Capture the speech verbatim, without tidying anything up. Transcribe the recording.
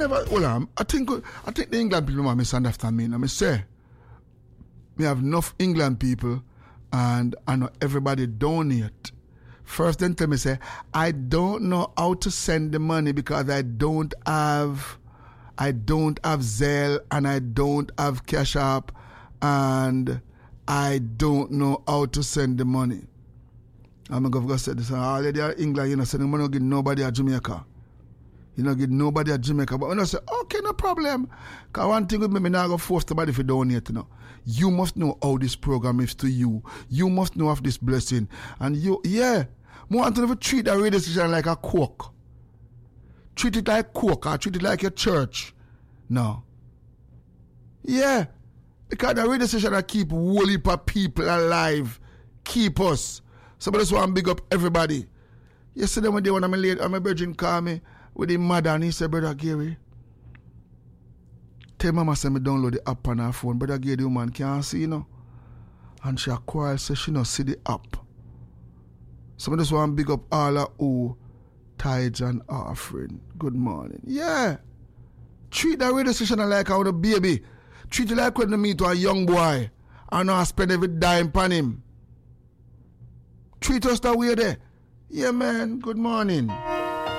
never, well, um, I think I think the England people might misunderstand me. I say, we have enough England people and I know everybody donate. First then tell me, say, I don't know how to send the money because I don't have, I don't have Zelle and I don't have Cash App and I don't know how to send the money. I'm going to say this, already in England, you know, sending money, give nobody at Jamaica. You know, give nobody at Jamaica. But when I say, okay, no problem. Because one thing with me, I'm not going to force somebody to donate, you know. You must know how this program is to you. You must know of this blessing. And you, yeah, I want to never treat a radio station like a coke. Treat it like coke or treat it like a church. No. Yeah. Because the radio station that keep whole heap of people alive. Keep us. Somebody just want to big up everybody. Yesterday when they when I'm late, I'm a virgin call me with his mother and he said, Brother Gary, tell mama say me download the app on her phone. Brother Gary, the woman can't see, you know. And she acquired, say she not see the app. Somebody just want to big up all of who tithes and offering. Good morning. Yeah. Treat that radio station like how the baby. Treat it like when you meet a young boy and not spend every dime upon him. Treat us that way there. Yeah, man. Good morning.